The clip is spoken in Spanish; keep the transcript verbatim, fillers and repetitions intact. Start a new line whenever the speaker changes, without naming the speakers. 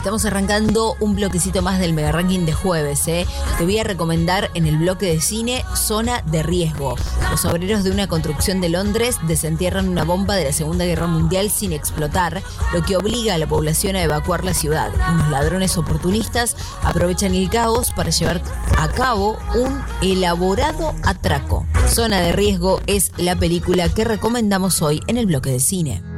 Estamos arrancando un bloquecito más del Mega Ranking de jueves, ¿eh? Te voy a recomendar en el bloque de cine Zona de Riesgo. Los obreros de una construcción de Londres desentierran una bomba de la Segunda Guerra Mundial sin explotar, lo que obliga a la población a evacuar la ciudad. Unos ladrones oportunistas aprovechan el caos para llevar a cabo un elaborado atraco. Zona de Riesgo es la película que recomendamos hoy en el bloque de cine.